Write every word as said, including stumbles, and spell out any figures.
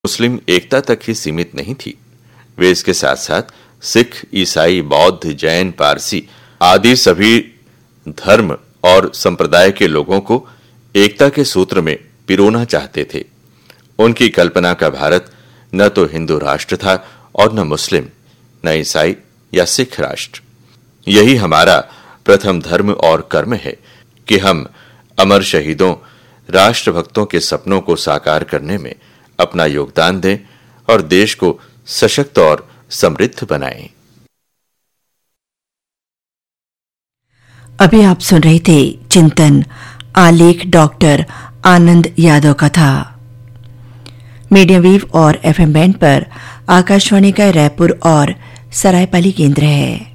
मुस्लिम एकता तक ही सीमित नहीं थी। वे इसके साथ साथ सिख, ईसाई, बौद्ध, जैन, पारसी आदि सभी धर्म और संप्रदाय के लोगों को एकता के सूत्र में पिरोना चाहते थे। उनकी कल्पना का भारत न तो हिंदू राष्ट्र था और न मुस्लिम, न ईसाई या सिख राष्ट्र। यही हमारा प्रथम धर्म और कर्म है कि हम अमर शहीदों, राष्ट्रभक्तों के सपनों को साकार करने में अपना योगदान दें और देश को सशक्त और समृद्ध बनाएं। अभी आप सुन रहे थे चिंतन, आलेख डॉक्टर आनंद यादव का था। मीडियम वेव और एफएम बैंड पर आकाशवाणी का रायपुर और सरायपाली केंद्र है।